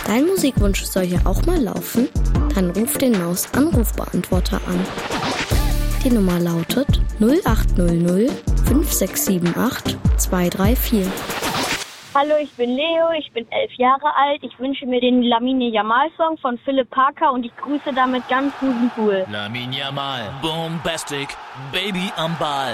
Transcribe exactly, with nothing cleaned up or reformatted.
Dein Musikwunsch soll ja auch mal laufen? Dann ruf den Maus-Anrufbeantworter an. Die Nummer lautet null acht null null fünf sechs sieben acht zwei drei vier. Hallo, ich bin Leo, ich bin elf Jahre alt. Ich wünsche mir den Lamine Yamal-Song von Philipp Parker und ich grüße damit ganz Busenpool. Lamine Yamal, Bombastic, Baby am Ball.